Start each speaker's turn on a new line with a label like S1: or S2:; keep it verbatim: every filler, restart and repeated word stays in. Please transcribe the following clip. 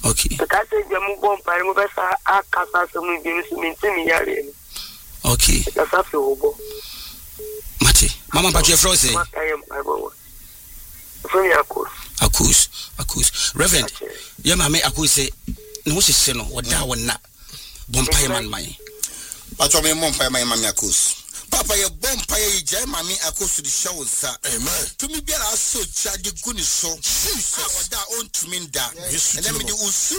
S1: Okay.
S2: Because the move by Mubasa, I cast out some reviews to maintain me.
S1: Okay.
S2: That's after Obo.
S1: Mate, Mama, but you're frozen.
S2: What I am, I will. From your course.
S1: Akus, Akus. Reverend, your mamma, Akus say, no, she's saying, what that one not. Bompire man, my.
S3: But I'm a Mompire, my mammy, Akus. Papa, your Bompire, Jam, mammy, Akus to the show, sir. Amen. To me, be a so child, the goodness so. Shoes, our own to me, that. And then we do.